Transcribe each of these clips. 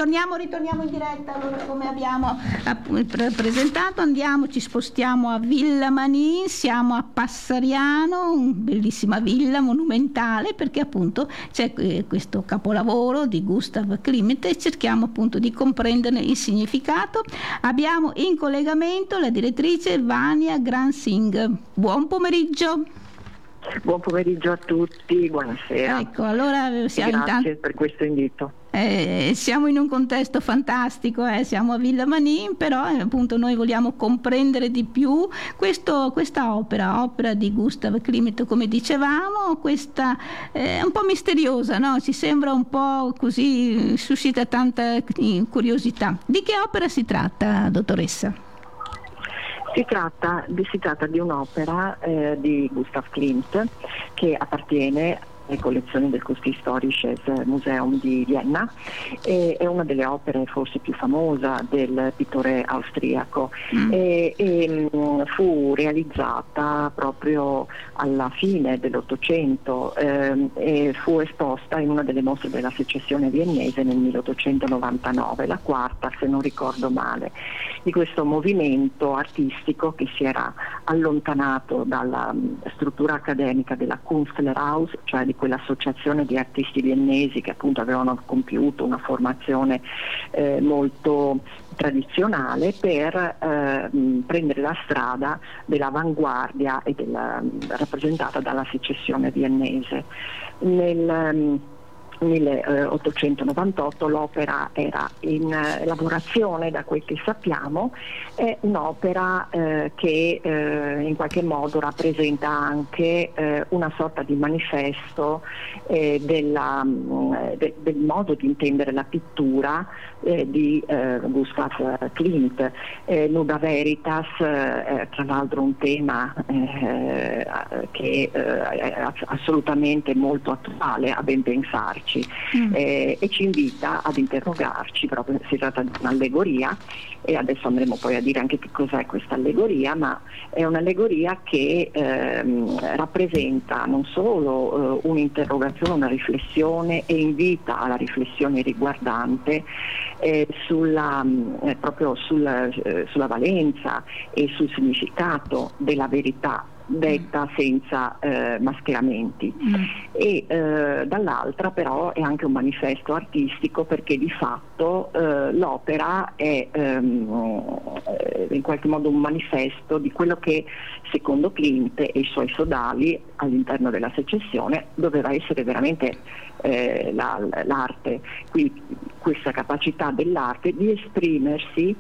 ritorniamo in diretta. Allora, come abbiamo presentato, ci spostiamo a Villa Manin, siamo a Passariano, una bellissima villa monumentale, perché appunto c'è questo capolavoro di Gustav Klimt e cerchiamo appunto di comprenderne il significato. Abbiamo in collegamento la direttrice Vania Gran-Singh. Buon pomeriggio. Buon pomeriggio a tutti, buonasera. Ecco, allora grazie per questo invito. Siamo in un contesto fantastico, siamo a Villa Manin, però appunto noi vogliamo comprendere di più questa opera di Gustav Klimt, come dicevamo, questa un po' misteriosa, no? Ci sembra un po' così, suscita tanta curiosità. Di che opera si tratta, dottoressa? Si tratta di un'opera di Gustav Klimt che appartiene alle collezioni del Kunsthistorisches Museum di Vienna, è una delle opere forse più famosa del pittore austriaco e fu realizzata proprio alla fine dell'Ottocento e fu esposta in una delle mostre della secessione viennese nel 1899, la quarta se non ricordo male, di questo movimento artistico che si era allontanato dalla struttura accademica della Künstlerhaus, cioè di quell'associazione di artisti viennesi che appunto avevano compiuto una formazione molto tradizionale, per prendere la strada dell'avanguardia e rappresentata dalla secessione viennese. Nel 1898 l'opera era in elaborazione, da quel che sappiamo. È un'opera che in qualche modo rappresenta anche una sorta di manifesto del modo di intendere la pittura di Gustav Klimt. Nuda Veritas, tra l'altro un tema che è assolutamente molto attuale, a ben pensarci. E ci invita ad interrogarci, proprio si tratta di un'allegoria e adesso andremo poi a dire anche che cos'è questa allegoria, ma è un'allegoria che rappresenta non solo un'interrogazione, una riflessione e invita alla riflessione riguardante proprio sulla valenza e sul significato della verità detta senza mascheramenti, e dall'altra però è anche un manifesto artistico, perché di fatto l'opera è in qualche modo un manifesto di quello che secondo Klimt e i suoi sodali all'interno della secessione doveva essere veramente l'arte, quindi questa capacità dell'arte di esprimersi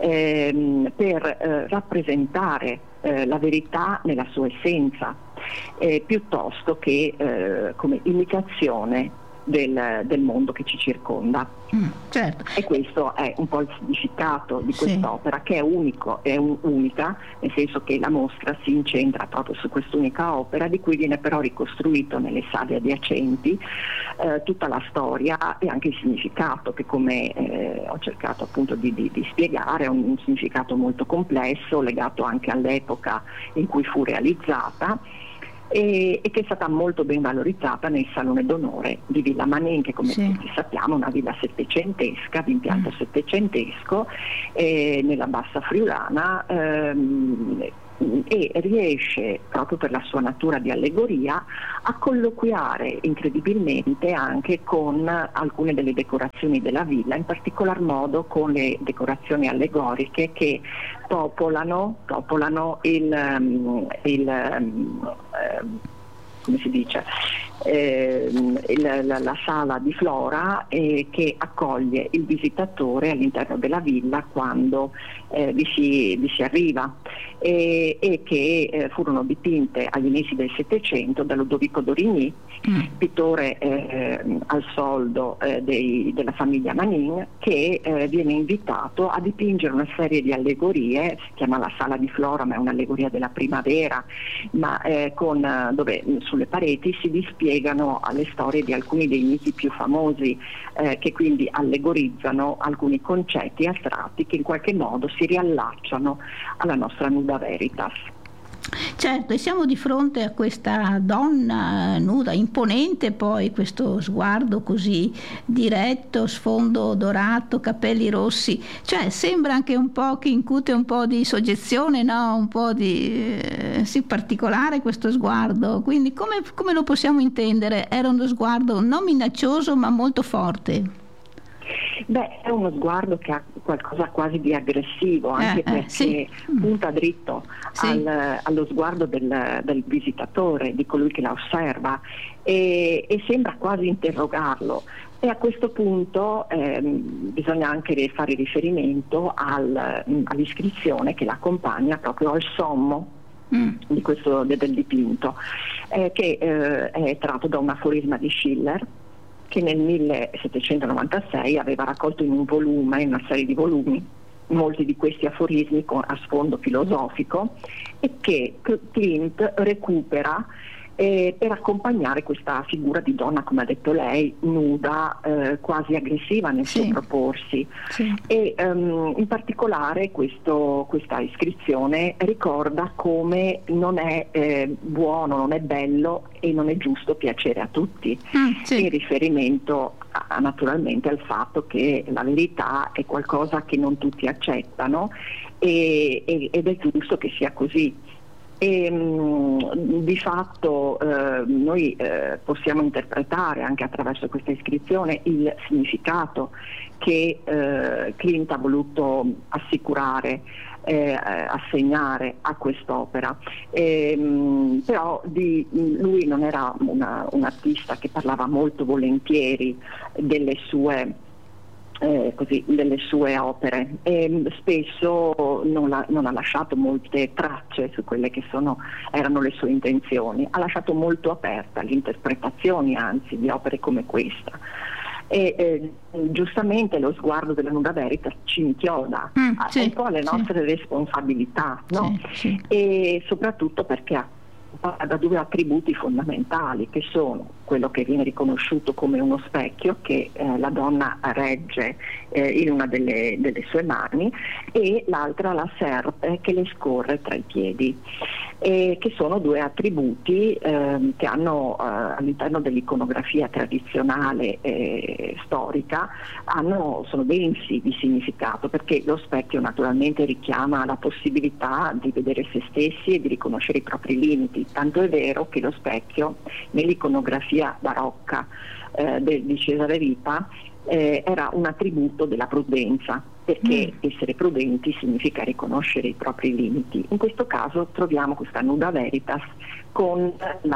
per rappresentare la verità nella sua essenza, piuttosto che come imitazione del mondo che ci circonda. Certo. E questo è un po' il significato di quest'opera, che è unica, nel senso che la mostra si incentra proprio su quest'unica opera, di cui viene però ricostruito nelle sale adiacenti tutta la storia e anche il significato, che come ho cercato appunto di spiegare è un significato molto complesso, legato anche all'epoca in cui fu realizzata, e che è stata molto ben valorizzata nel Salone d'Onore di Villa Manin, che come tutti sappiamo è una villa settecentesca, di impianto settecentesco, nella Bassa Friulana, e riesce, proprio per la sua natura di allegoria, a colloquiare incredibilmente anche con alcune delle decorazioni della villa, in particolar modo con le decorazioni allegoriche che popolano come si dice, la sala di flora, che accoglie il visitatore all'interno della villa quando vi si arriva, e che furono dipinte agli inizi del Settecento da Ludovico Dorigny, pittore al soldo della famiglia Manin, che viene invitato a dipingere una serie di allegorie, si chiama la sala di flora, ma è un'allegoria della primavera, ma dove sulle pareti si dispiegano le storie di alcuni dei miti più famosi, che quindi allegorizzano alcuni concetti astratti che in qualche modo si riallacciano alla nostra Nuda Veritas. Certo, e siamo di fronte a questa donna nuda, imponente, poi questo sguardo così diretto, sfondo dorato, capelli rossi, cioè sembra anche un po' che incute un po' di soggezione, no? Un po' di sì, particolare questo sguardo. Quindi come lo possiamo intendere? Era uno sguardo non minaccioso ma molto forte. Beh, è uno sguardo che ha qualcosa quasi di aggressivo, anche perché sì. punta dritto Sì. allo sguardo del visitatore, di colui che la osserva, e sembra quasi interrogarlo. E a questo punto bisogna anche fare riferimento all'iscrizione che l'accompagna proprio al sommo di del dipinto, che è tratto da un aforisma di Schiller, che nel 1796 aveva raccolto in un volume, in una serie di volumi, molti di questi aforismi a sfondo filosofico, e che Klimt recupera per accompagnare questa figura di donna, come ha detto lei, nuda, quasi aggressiva nel suo proporsi. Sì. E in particolare questa iscrizione ricorda come non è buono, non è bello e non è giusto piacere a tutti, in riferimento naturalmente al fatto che la verità è qualcosa che non tutti accettano ed è giusto che sia così. E di fatto noi possiamo interpretare anche attraverso questa iscrizione il significato che Klimt ha voluto assicurare, assegnare a quest'opera, però lui non era un artista che parlava molto volentieri delle sue opere, e spesso non ha lasciato molte tracce su quelle che erano le sue intenzioni, ha lasciato molto aperta l'interpretazione anzi di opere come questa. E giustamente lo sguardo della Nuda Veritas ci inchioda un po' alle nostre responsabilità, no? Sì. E soprattutto perché da due attributi fondamentali, che sono quello che viene riconosciuto come uno specchio che la donna regge in una delle sue mani, e l'altra la serpe che le scorre tra i piedi, che sono due attributi che hanno all'interno dell'iconografia tradizionale storica sono densi di significato, perché lo specchio naturalmente richiama la possibilità di vedere se stessi e di riconoscere i propri limiti, tanto è vero che lo specchio nell'iconografia barocca di Cesare Ripa era un attributo della prudenza, perché essere prudenti significa riconoscere i propri limiti. In questo caso troviamo questa Nuda Veritas con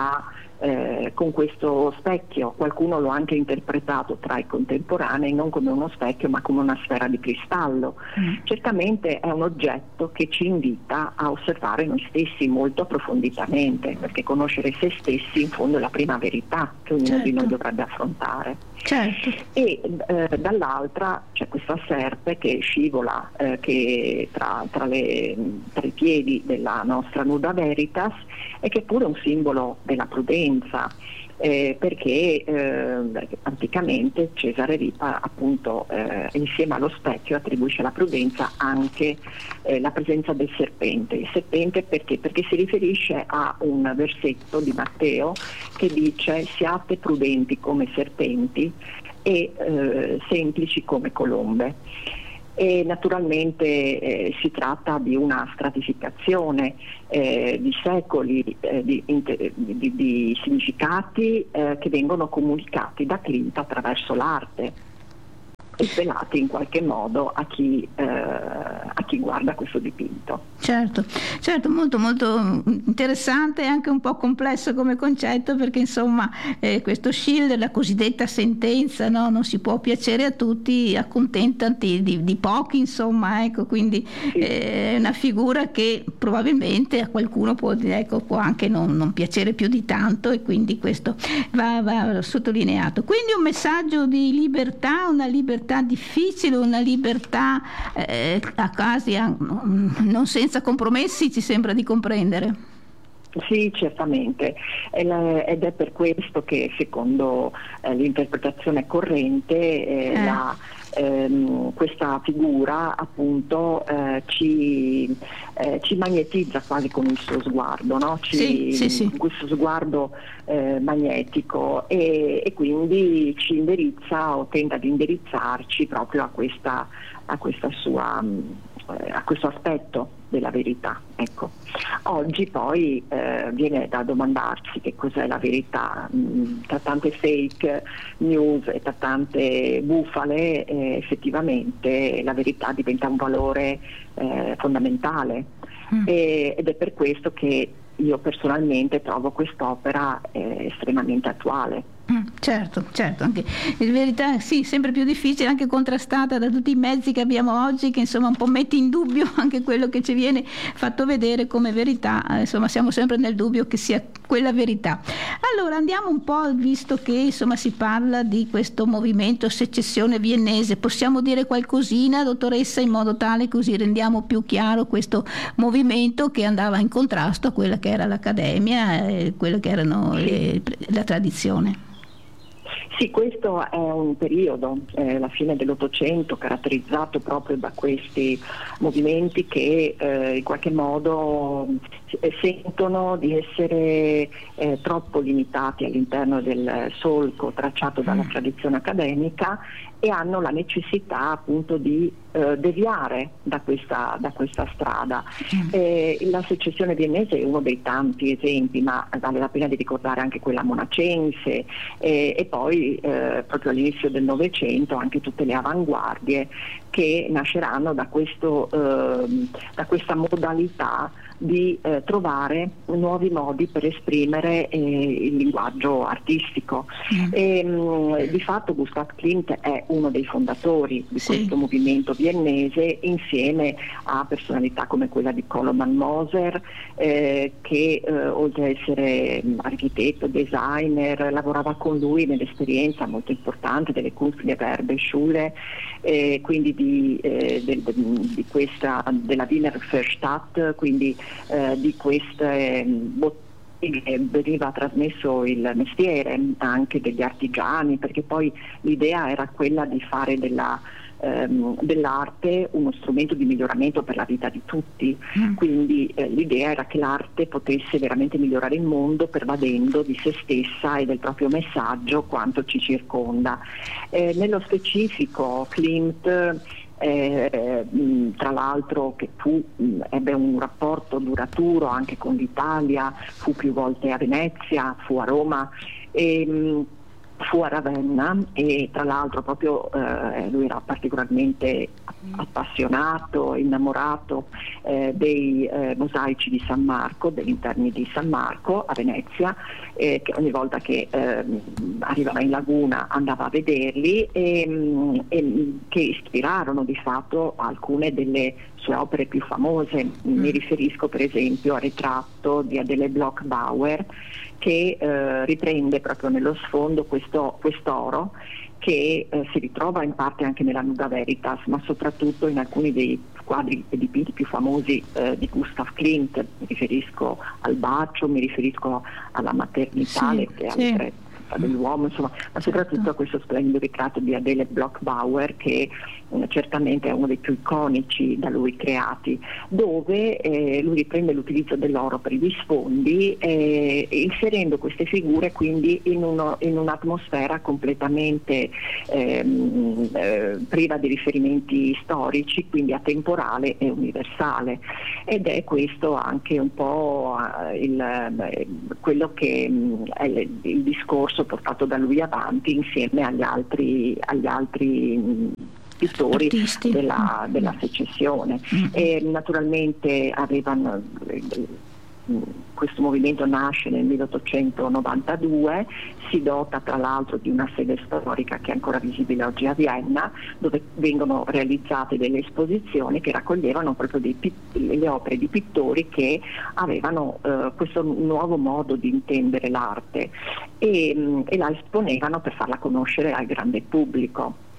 questo specchio. Qualcuno lo ha anche interpretato tra i contemporanei non come uno specchio ma come una sfera di cristallo. Certamente è un oggetto che ci invita a osservare noi stessi molto approfonditamente, perché conoscere se stessi in fondo è la prima verità che ognuno di noi dovrebbe affrontare. E dall'altra c'è questa serpe che scivola tra i piedi della nostra Nuda Veritas, e che è pure un simbolo della prudenza, perché anticamente Cesare Ripa appunto insieme allo specchio attribuisce alla prudenza anche la presenza del serpente. Il serpente perché si riferisce a un versetto di Matteo che dice: siate prudenti come serpenti e semplici come colombe. E naturalmente si tratta di una stratificazione di secoli di significati che vengono comunicati da Klimt attraverso l'arte e svelati in qualche modo a chi guarda questo dipinto. Certo, molto molto interessante e anche un po' complesso come concetto, perché insomma questo Schiller, la cosiddetta sentenza, no? Non si può piacere a tutti, accontentati di pochi, insomma, ecco, quindi è una figura che probabilmente a qualcuno può anche non piacere più di tanto, e quindi questo va sottolineato. Quindi un messaggio di libertà, una libertà difficile, una libertà a quasi non senza compromessi, ci sembra di comprendere. Sì, certamente, ed è per questo che secondo l'interpretazione corrente questa figura appunto ci magnetizza quasi con il suo sguardo, no? Sì. Questo sguardo magnetico e quindi ci indirizza o tenta di indirizzarci proprio a questo aspetto della verità. Ecco. Oggi poi viene da domandarsi che cos'è la verità. Tra tante fake news e tra tante bufale, effettivamente la verità diventa un valore fondamentale ed è per questo che io personalmente trovo quest'opera estremamente attuale. Certo, anche in verità sì, sempre più difficile, anche contrastata da tutti i mezzi che abbiamo oggi, che insomma un po' metti in dubbio anche quello che ci viene fatto vedere come verità, insomma siamo sempre nel dubbio che sia quella verità. Allora andiamo un po', visto che insomma si parla di questo movimento secessione viennese, possiamo dire qualcosina, dottoressa, in modo tale così rendiamo più chiaro questo movimento che andava in contrasto a quella che era l'accademia e quella che erano la tradizione? Sì, questo è un periodo, la fine dell'Ottocento, caratterizzato proprio da questi movimenti che in qualche modo sentono di essere troppo limitati all'interno del solco tracciato dalla tradizione accademica e hanno la necessità appunto di deviare da questa strada. La secessione viennese è uno dei tanti esempi, ma vale la pena di ricordare anche quella monacense e poi proprio all'inizio del Novecento anche tutte le avanguardie che nasceranno da questa modalità di trovare nuovi modi per esprimere il linguaggio artistico. Di fatto Gustav Klimt è uno dei fondatori di questo movimento viennese, insieme a personalità come quella di Koloman Moser, che oltre a essere architetto, designer, lavorava con lui nell'esperienza molto importante delle Kunstgewerbeschule, quindi della Wiener Verstadt, quindi di queste botteghe veniva trasmesso il mestiere anche degli artigiani, perché poi l'idea era quella di fare dell'arte uno strumento di miglioramento per la vita di tutti, quindi l'idea era che l'arte potesse veramente migliorare il mondo pervadendo di se stessa e del proprio messaggio quanto ci circonda. Nello specifico Klimt tra l'altro che ebbe un rapporto duraturo anche con l'Italia, fu più volte a Venezia, fu a Roma fu a Ravenna e tra l'altro proprio lui era particolarmente appassionato, innamorato dei mosaici di San Marco, degli interni di San Marco a Venezia, che ogni volta che arrivava in laguna andava a vederli e che ispirarono di fatto alcune delle sue opere più famose. Mi riferisco per esempio al ritratto di Adele Bloch-Bauer, che riprende proprio nello sfondo quest'oro che si ritrova in parte anche nella Nuda Veritas, ma soprattutto in alcuni dei quadri e dipinti più famosi di Gustav Klimt. Mi riferisco al bacio, mi riferisco alla maternità, alle tre dell'uomo, insomma, ma soprattutto a questo splendido ritratto di Adele Bloch-Bauer, che certamente è uno dei più iconici da lui creati, dove lui riprende l'utilizzo dell'oro per gli sfondi, inserendo queste figure quindi in un'atmosfera completamente priva di riferimenti storici, quindi atemporale e universale, ed è questo anche un po' quello che è il discorso portato da lui avanti insieme agli altri pittori della secessione. E naturalmente questo movimento nasce nel 1892, si dota tra l'altro di una sede storica che è ancora visibile oggi a Vienna, dove vengono realizzate delle esposizioni che raccoglievano proprio le opere di pittori che avevano questo nuovo modo di intendere l'arte e la esponevano per farla conoscere al grande pubblico.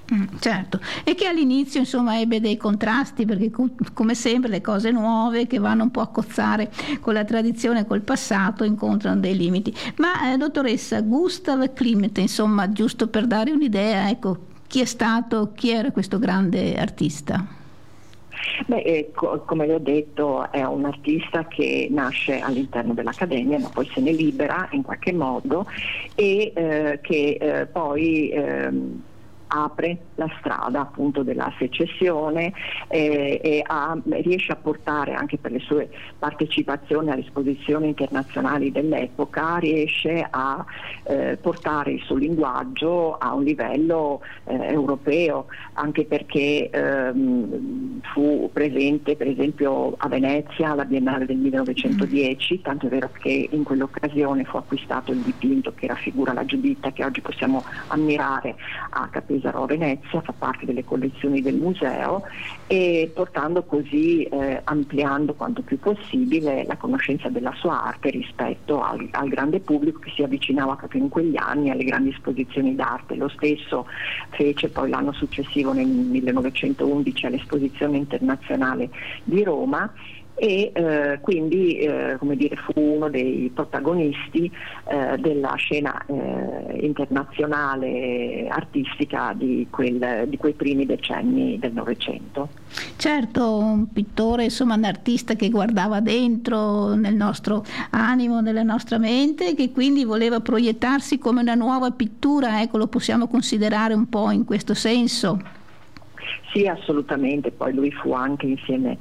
Certo, e che all'inizio insomma ebbe dei contrasti, perché come sempre le cose nuove che vanno un po' a cozzare con la tradizione, col passato, incontrano dei limiti. Ma dottoressa, Gustav Klimt, insomma, giusto per dare un'idea, ecco, chi è stato, chi era questo grande artista? Beh, come le ho detto, è un artista che nasce all'interno dell'Accademia, ma poi se ne libera in qualche modo e che poi apre la strada appunto della secessione e riesce a portare, anche per le sue partecipazioni alle esposizioni internazionali dell'epoca, riesce a portare il suo linguaggio a un livello europeo, anche perché fu presente per esempio a Venezia alla Biennale del 1910, tanto è vero che in quell'occasione fu acquistato il dipinto che raffigura la Giuditta, che oggi possiamo ammirare a Pesaro, Venezia, fa parte delle collezioni del museo, e portando così, ampliando quanto più possibile la conoscenza della sua arte rispetto al grande pubblico che si avvicinava proprio in quegli anni alle grandi esposizioni d'arte. Lo stesso fece poi l'anno successivo, nel 1911, all'Esposizione internazionale di Roma, e quindi come dire, fu uno dei protagonisti della scena internazionale artistica di quei primi decenni del Novecento. Certo, un pittore, insomma un artista che guardava dentro nel nostro animo, nella nostra mente, che quindi voleva proiettarsi come una nuova pittura, ecco, lo possiamo considerare un po' in questo senso. Sì, assolutamente, poi lui fu anche insieme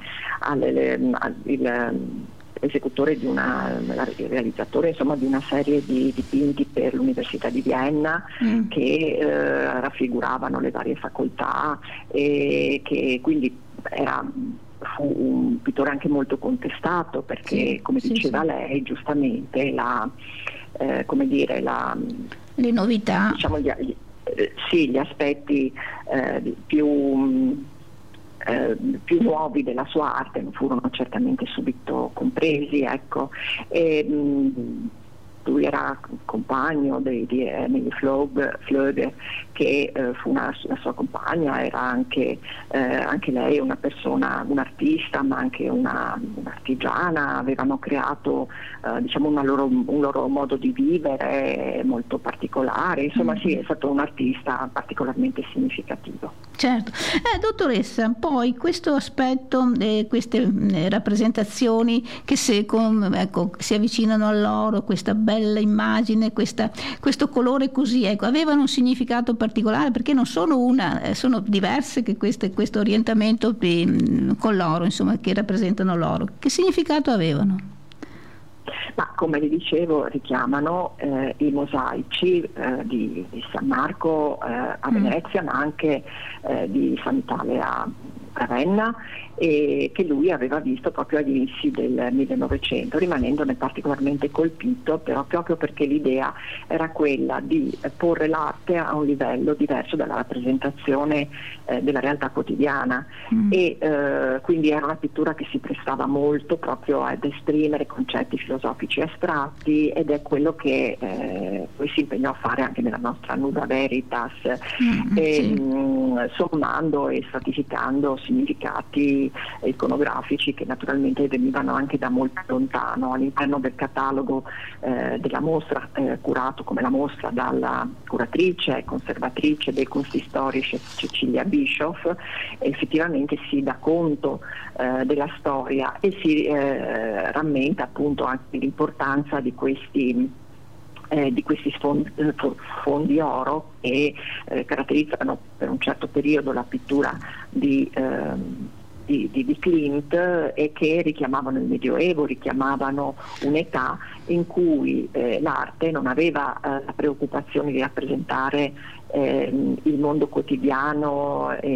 l'esecutore realizzatore insomma di una serie di dipinti per l'Università di Vienna che raffiguravano le varie facoltà, e che quindi fu un pittore anche molto contestato, perché come diceva lei giustamente le novità, diciamo, gli aspetti più nuovi della sua arte non furono certamente subito compresi, ecco. Lui era compagno di Emily Flöge, che fu la sua compagna, era anche lei una persona, un'artista, ma anche un'artigiana. Avevano creato diciamo un loro modo di vivere molto particolare. Insomma, sì, è stato un artista particolarmente significativo. Certo. Dottoressa, poi questo aspetto, queste rappresentazioni che si avvicinano all'oro, questa bella immagine, questo colore così, ecco, avevano un significato particolare, perché non sono sono diverse che questo orientamento con l'oro, insomma, che rappresentano l'oro. Che significato avevano? Ma come vi dicevo, richiamano i mosaici di San Marco a Venezia, ma anche di Sant'Ale a Ravenna, e che lui aveva visto proprio agli inizi del 1900, rimanendone particolarmente colpito, però proprio perché l'idea era quella di porre l'arte a un livello diverso dalla rappresentazione della realtà quotidiana, e quindi era una pittura che si prestava molto proprio ad esprimere concetti filosofici astratti, ed è quello che poi si impegnò a fare anche nella nostra Nuda Veritas, sommando e stratificando significati iconografici che naturalmente venivano anche da molto lontano. All'interno del catalogo della mostra, curato come la mostra dalla curatrice e conservatrice dei Kunsthistorische Cecilia Bischoff, effettivamente si dà conto della storia e si rammenta appunto anche l'importanza di questi fondi oro che caratterizzano per un certo periodo la pittura di Klimt, e che richiamavano il Medioevo, richiamavano un'età in cui l'arte non aveva la preoccupazione di rappresentare il mondo quotidiano